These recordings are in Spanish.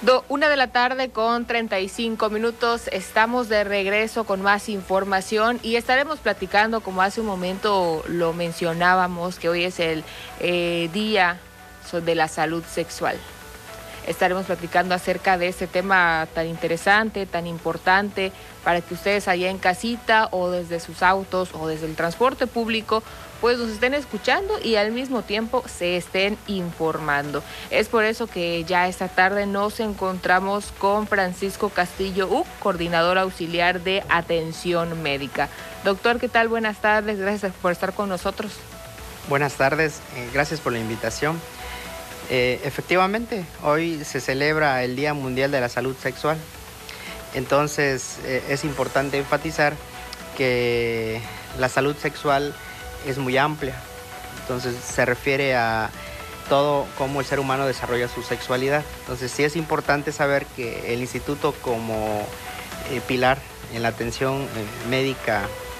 Una de la tarde con 35 minutos. Estamos de regreso con más información y estaremos platicando, como hace un momento lo mencionábamos, que hoy es el Día de la Salud Sexual. Estaremos platicando acerca de este tema tan interesante, tan importante, para que ustedes allá en casita o desde sus autos o desde el transporte público pues nos estén escuchando y al mismo tiempo se estén informando. Es por eso que ya esta tarde nos encontramos con Francisco Castillo Uc, coordinador auxiliar de atención médica. Doctor, ¿qué tal? Buenas tardes, gracias por estar con nosotros. Buenas tardes, gracias por la invitación. Efectivamente, hoy se celebra el Día Mundial de la Salud Sexual. Entonces, es importante enfatizar que la salud sexual es muy amplia. Entonces, se refiere a todo cómo el ser humano desarrolla su sexualidad. Entonces, sí es importante saber que el instituto, como pilar en la atención médica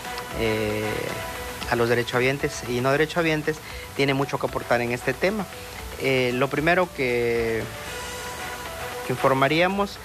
a los derechohabientes y no derechohabientes, tiene mucho que aportar en este tema. Lo primero que informaríamos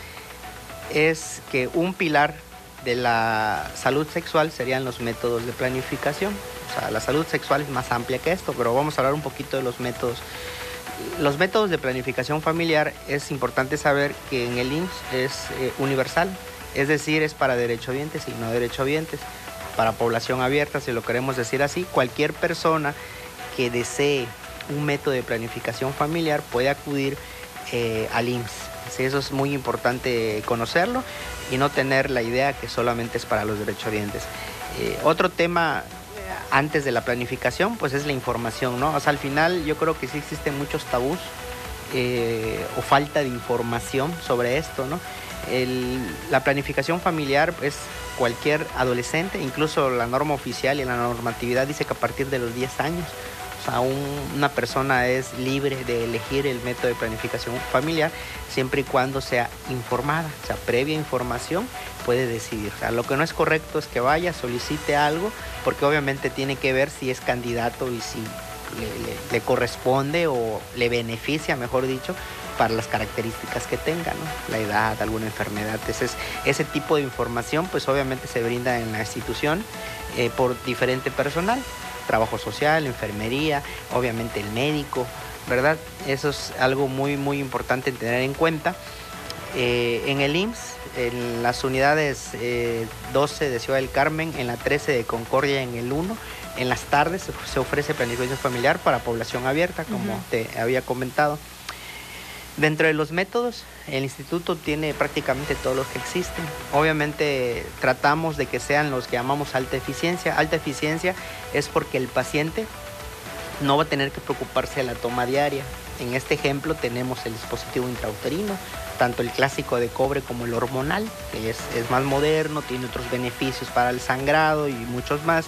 es que un pilar de la salud sexual serían los métodos de planificación. O sea, la salud sexual es más amplia que esto, pero vamos a hablar un poquito de los métodos. Los métodos de planificación familiar, es importante saber que en el IMSS es universal, es decir, es para derechohabientes y no derechohabientes, para población abierta, si lo queremos decir así. Cualquier persona que desee un método de planificación familiar puede acudir al IMSS. Sí, eso es muy importante conocerlo y no tener la idea que solamente es para los derechohabientes. Otro tema antes de la planificación, pues es la información, ¿no? O sea, al final yo creo que sí existen muchos tabús o falta de información sobre esto, ¿no? La planificación familiar es cualquier adolescente, incluso la norma oficial y la normatividad dice que a partir de los 10 años, una persona es libre de elegir el método de planificación familiar siempre y cuando sea informada, o sea, previa información puede decidir. O sea, lo que no es correcto es que vaya, solicite algo, porque obviamente tiene que ver si es candidato y si le corresponde o le beneficia, mejor dicho, para las características que tenga, ¿no? La edad, alguna enfermedad. Ese tipo de información pues obviamente se brinda en la institución por diferente personal. Trabajo social, enfermería, obviamente el médico, ¿verdad? Eso es algo muy, muy importante tener en cuenta. En el IMSS, en las unidades 12 de Ciudad del Carmen, en la 13 de Concordia, en el 1, en las tardes se ofrece planificación familiar para población abierta, como te había comentado. Dentro de los métodos, el instituto tiene prácticamente todos los que existen. Obviamente tratamos de que sean los que llamamos alta eficiencia. Alta eficiencia es porque el paciente no va a tener que preocuparse de la toma diaria. En este ejemplo tenemos el dispositivo intrauterino, tanto el clásico de cobre como el hormonal, que es más moderno, tiene otros beneficios para el sangrado y muchos más,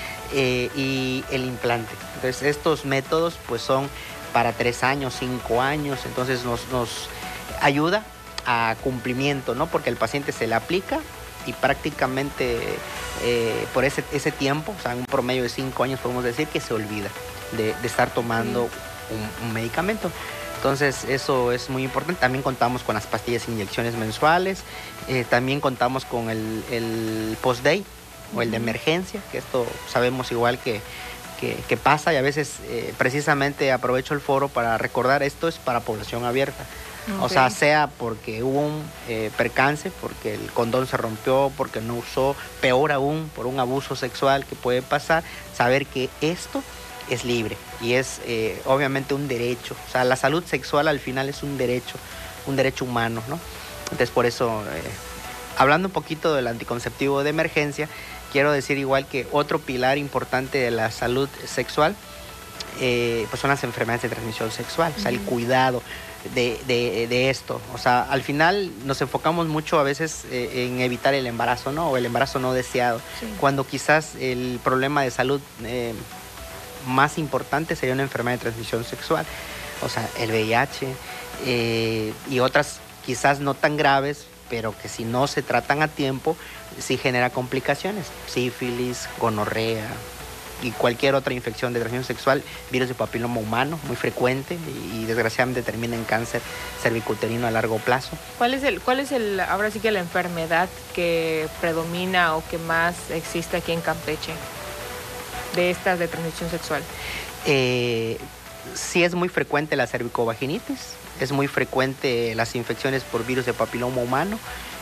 y el implante. Entonces estos métodos pues son para 3 años, 5 años, entonces nos ayuda a cumplimiento, ¿no? Porque el paciente se le aplica y prácticamente por ese tiempo, o sea, en un promedio de 5 años podemos decir que se olvida de estar tomando un medicamento. Entonces eso es muy importante. También contamos con las pastillas e inyecciones mensuales, también contamos con el post-day o el de emergencia, que esto sabemos igual que pasa, y a veces precisamente aprovecho el foro para recordar, esto es para población abierta. Okay. O sea porque hubo un percance, porque el condón se rompió, porque no usó, peor aún, por un abuso sexual que puede pasar, saber que esto es libre y es obviamente un derecho. O sea, la salud sexual al final es un derecho humano, ¿no? Entonces por eso, hablando un poquito del anticonceptivo de emergencia, quiero decir igual que otro pilar importante de la salud sexual pues son las enfermedades de transmisión sexual, o sea, el cuidado de esto. O sea, al final nos enfocamos mucho a veces en evitar el embarazo, ¿no? O el embarazo no deseado, sí, cuando quizás el problema de salud más importante sería una enfermedad de transmisión sexual, o sea, el VIH y otras quizás no tan graves, pero que si no se tratan a tiempo, sí genera complicaciones. Sífilis, gonorrea, y cualquier otra infección de transmisión sexual, virus de papiloma humano, muy frecuente y desgraciadamente termina en cáncer cervicouterino a largo plazo. ¿Cuál es ahora sí que la enfermedad que predomina o que más existe aquí en Campeche de estas de transmisión sexual? Sí es muy frecuente la cervicovaginitis, es muy frecuente las infecciones por virus de papiloma humano,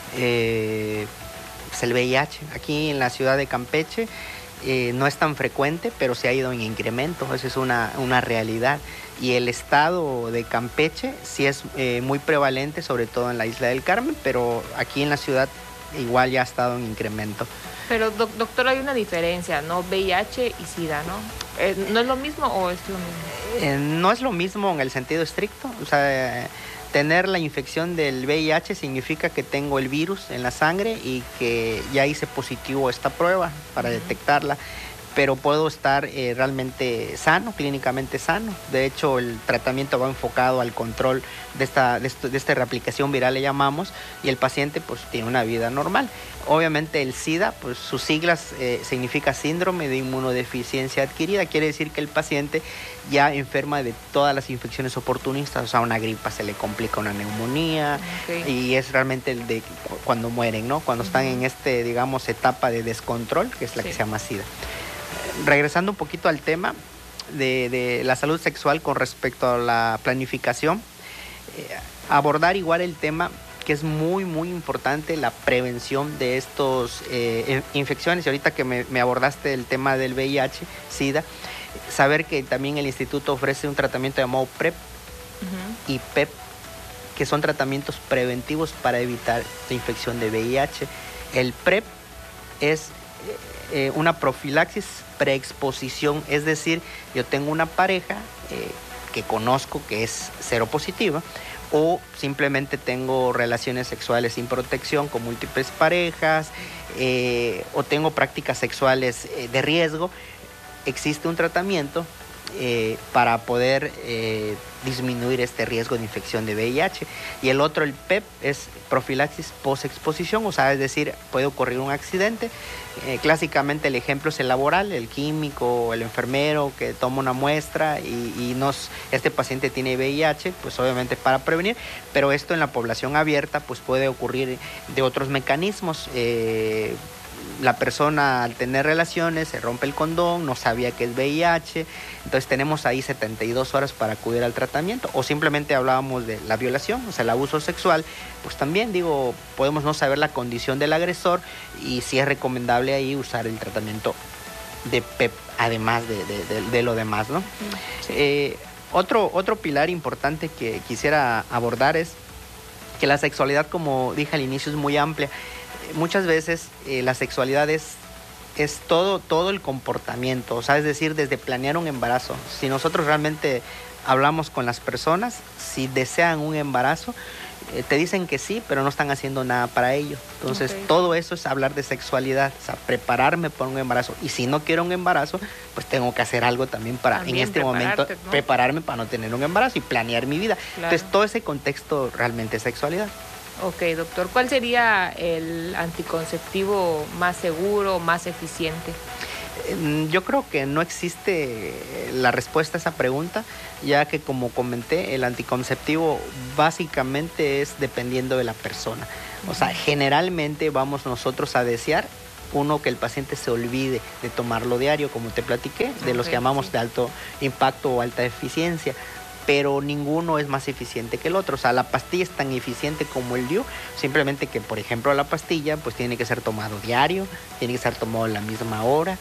pues el VIH. Aquí en la ciudad de Campeche no es tan frecuente, pero se ha ido en incremento, esa es una realidad. Y el estado de Campeche sí es muy prevalente, sobre todo en la Isla del Carmen, pero aquí en la ciudad igual ya ha estado en incremento. Pero doctor, hay una diferencia, ¿no? VIH y SIDA, ¿no? ¿No es lo mismo o es lo mismo? No es lo mismo en el sentido estricto, o sea, tener la infección del VIH significa que tengo el virus en la sangre y que ya hice positivo esta prueba para detectarla, pero puedo estar realmente sano, clínicamente sano. De hecho, el tratamiento va enfocado al control de esta reaplicación viral, le llamamos, y el paciente pues tiene una vida normal. Obviamente el SIDA, pues sus siglas significa síndrome de inmunodeficiencia adquirida, quiere decir que el paciente ya enferma de todas las infecciones oportunistas, o sea, una gripa se le complica una neumonía, y es realmente el de cuando mueren, ¿no? Cuando están en digamos, etapa de descontrol, que es la que se llama SIDA. Regresando un poquito al tema de la salud sexual con respecto a la planificación, abordar igual el tema que es muy, muy importante, la prevención de estos infecciones. Y ahorita que me abordaste el tema del VIH, SIDA, saber que también el instituto ofrece un tratamiento llamado PrEP y PEP, que son tratamientos preventivos para evitar la infección de VIH. El PrEP es una profilaxis preexposición, es decir, yo tengo una pareja que conozco que es seropositiva, o simplemente tengo relaciones sexuales sin protección con múltiples parejas, o tengo prácticas sexuales de riesgo. Existe un tratamiento para poder disminuir este riesgo de infección de VIH. Y el otro, el PEP, es profilaxis post-exposición, o sea, es decir, puede ocurrir un accidente. Clásicamente el ejemplo es el laboral, el químico, el enfermero que toma una muestra y este paciente tiene VIH, pues obviamente para prevenir, pero esto en la población abierta pues puede ocurrir de otros mecanismos. La persona al tener relaciones se rompe el condón, no sabía que es VIH, entonces tenemos ahí 72 horas para acudir al tratamiento. O simplemente hablábamos de la violación, o sea, el abuso sexual, pues también podemos no saber la condición del agresor y sí es recomendable ahí usar el tratamiento de PEP, además de lo demás, ¿no? Sí. Otro pilar importante que quisiera abordar es que la sexualidad, como dije al inicio, es muy amplia. Muchas veces la sexualidad es todo el comportamiento, o sea, es decir, desde planear un embarazo. Si nosotros realmente hablamos con las personas, si desean un embarazo, te dicen que sí, pero no están haciendo nada para ello. Entonces, todo eso es hablar de sexualidad, o sea, prepararme para un embarazo. Y si no quiero un embarazo, pues tengo que hacer algo también para, en este momento, ¿no? Prepararme para no tener un embarazo y planear mi vida. Claro. Entonces, todo ese contexto realmente es sexualidad. Ok, doctor. ¿Cuál sería el anticonceptivo más seguro, más eficiente? Yo creo que no existe la respuesta a esa pregunta, ya que, como comenté, el anticonceptivo básicamente es dependiendo de la persona. O sea, generalmente vamos nosotros a desear, que el paciente se olvide de tomarlo diario, como te platiqué, de los que llamamos de alto impacto o alta eficiencia. Pero ninguno es más eficiente que el otro. O sea, la pastilla es tan eficiente como el DIU, simplemente que, por ejemplo, la pastilla pues tiene que ser tomado diario, tiene que ser tomado a la misma hora.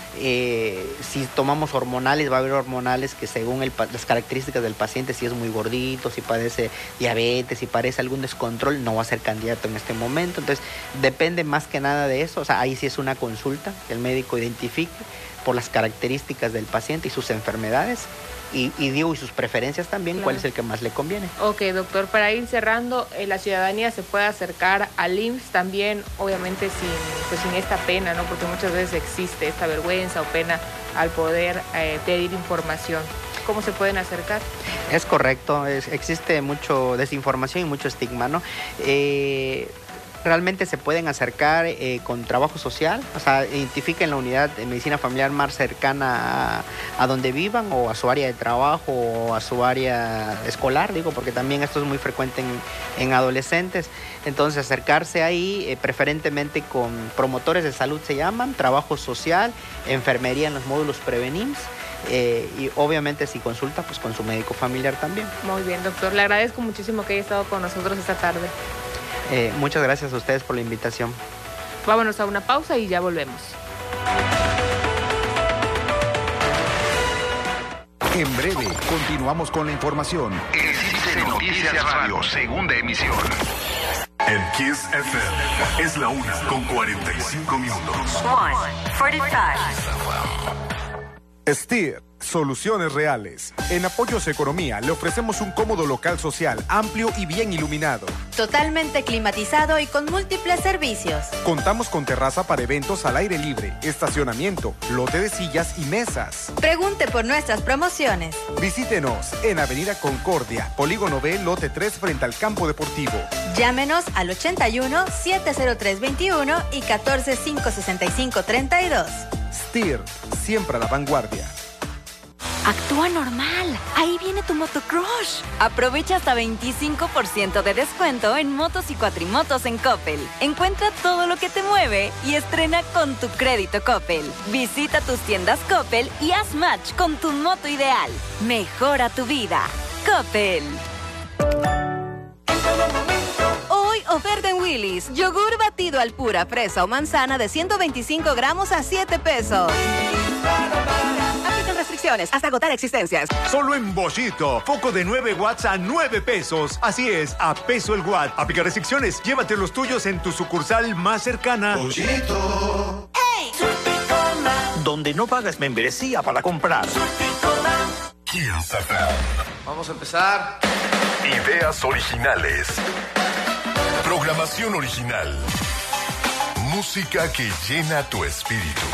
Si tomamos hormonales, va a haber hormonales que según las características del paciente, si es muy gordito, si padece diabetes, si padece algún descontrol, no va a ser candidato en este momento. Entonces, depende más que nada de eso. O sea, ahí sí es una consulta, que el médico identifique por las características del paciente y sus enfermedades. Y sus preferencias también, claro, cuál es el que más le conviene. Ok, doctor, para ir cerrando, la ciudadanía se puede acercar al IMSS también, obviamente sin esta pena, ¿no? Porque muchas veces existe esta vergüenza o pena al poder pedir información. ¿Cómo se pueden acercar? Es correcto, existe mucho desinformación y mucho estigma, ¿no? realmente se pueden acercar con trabajo social, o sea, identifiquen la unidad de medicina familiar más cercana a donde vivan o a su área de trabajo o a su área escolar, digo, porque también esto es muy frecuente en adolescentes. Entonces acercarse ahí, preferentemente con promotores de salud se llaman, trabajo social, enfermería en los módulos Prevenims. Y obviamente si consulta, pues con su médico familiar también. Muy bien, doctor. Le agradezco muchísimo que haya estado con nosotros esta tarde. Muchas gracias a ustedes por la invitación. Vámonos a una pausa y ya volvemos. En breve, continuamos con la información. Existe Noticias Radio, segunda emisión. En Kiss FM es la 1:45 minutos. 1:45. Steer, soluciones reales. En Apoyos Economía le ofrecemos un cómodo local social, amplio y bien iluminado. Totalmente climatizado y con múltiples servicios. Contamos con terraza para eventos al aire libre, estacionamiento, lote de sillas y mesas. Pregunte por nuestras promociones. Visítenos en Avenida Concordia, Polígono B, lote 3 frente al campo deportivo. Llámenos al 81-703-21 y 14-565-32. Steer, siempre a la vanguardia. Actúa normal. Ahí viene tu motocrush. Aprovecha hasta 25% de descuento en motos y cuatrimotos en Coppel. Encuentra todo lo que te mueve y estrena con tu crédito Coppel. Visita tus tiendas Coppel y haz match con tu moto ideal. Mejora tu vida. Coppel. Hoy oferta en Willy's. Yogur batido al pura, fresa o manzana de 125 gramos a 7 pesos. Aplican restricciones hasta agotar existencias. Solo en Boschito. Foco de 9 watts a 9 pesos. Así es, a peso el watt. Aplica restricciones. Llévate los tuyos en tu sucursal más cercana. Boschito. ¡Ey! Donde no pagas membresía para comprar. Kiss FM. Vamos a empezar. Ideas originales. Programación original. Música que llena tu espíritu.